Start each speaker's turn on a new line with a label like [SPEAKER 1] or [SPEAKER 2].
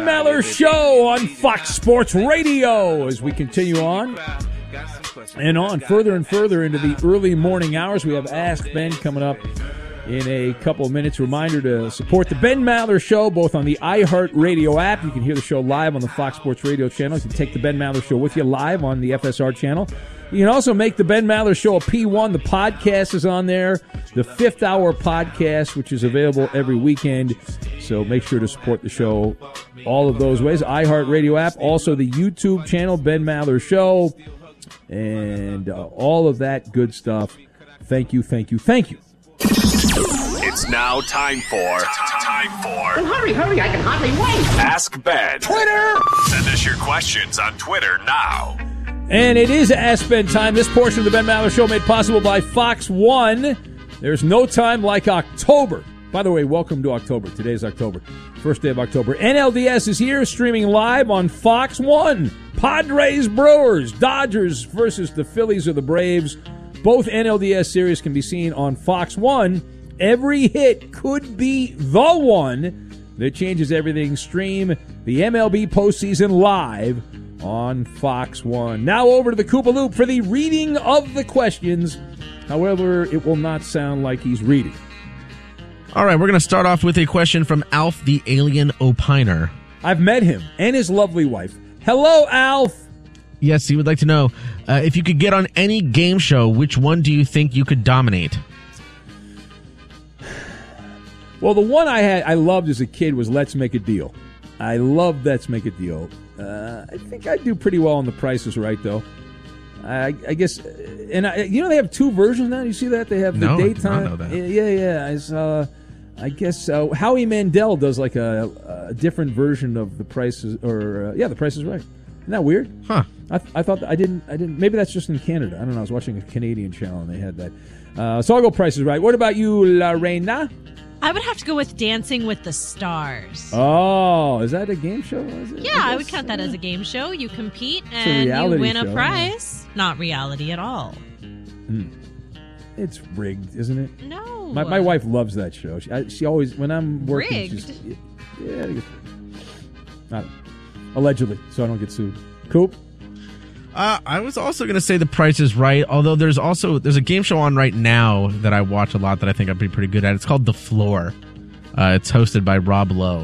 [SPEAKER 1] Maller Show on Fox Sports Radio as we continue on and on further and further into the early morning hours. We have Ask Ben coming up in a couple of minutes. Reminder to support the Ben Maller Show both on the iHeartRadio app. You can hear the show live on the Fox Sports Radio channel. You can take the Ben Maller Show with you live on the FSR channel. You can also make the Ben Maller Show a P1. The podcast is on there, the Fifth Hour podcast, which is available every weekend. So make sure to support the show all of those ways. iHeartRadio app, also the YouTube channel, Ben Maller Show, and all of that good stuff. Thank you, thank you, thank you.
[SPEAKER 2] It's now time for...
[SPEAKER 3] Well, hurry, I can hardly wait.
[SPEAKER 2] Ask Ben.
[SPEAKER 3] Twitter!
[SPEAKER 2] Send us your questions on Twitter now.
[SPEAKER 1] And it is Ask Ben time. This portion of the Ben Maller Show made possible by Fox One. There's no time like October. By the way, welcome to October. Today's October. First day of October. NLDS is here, streaming live on Fox One. Padres, Brewers, Dodgers versus the Phillies or the Braves. Both NLDS series can be seen on Fox One. Every hit could be the one that changes everything. Stream the MLB postseason live on Fox One. Now over to the Koopa Loop for the reading of the questions. However, it will not sound like he's reading.
[SPEAKER 4] All right, we're going to start off with a question from Alf the Alien Opiner.
[SPEAKER 1] I've met him and his lovely wife. Hello, Alf.
[SPEAKER 4] Yes, he would like to know, if you could get on any game show, which one do you think you could dominate?
[SPEAKER 1] Well, the one I loved as a kid was Let's Make a Deal. I loved Let's Make a Deal. I think I do pretty well on The Price is Right, though. I guess, and they have two versions now. You see that they have the daytime.
[SPEAKER 4] I did not know that.
[SPEAKER 1] Yeah. I guess Howie Mandel does like a different version of The Price is, The Price is Right. Isn't that weird?
[SPEAKER 4] Huh?
[SPEAKER 1] I thought I didn't. Maybe that's just in Canada. I don't know. I was watching a Canadian channel and they had that. So I'll go Price is Right. What about you, Lorena?
[SPEAKER 5] I would have to go with Dancing with the Stars.
[SPEAKER 1] Oh, is that a game show?
[SPEAKER 5] I would count that as a game show. You compete and you win a prize. Not reality at all.
[SPEAKER 1] It's rigged, isn't it?
[SPEAKER 5] No.
[SPEAKER 1] My wife loves that show. She always, when I'm working,
[SPEAKER 5] rigged?
[SPEAKER 1] I think it's not allegedly, so I don't get sued. Coop?
[SPEAKER 4] I was also going to say The Price is Right, although there's a game show on right now that I watch a lot that I think I'd be pretty good at. It's called The Floor. It's hosted by Rob Lowe.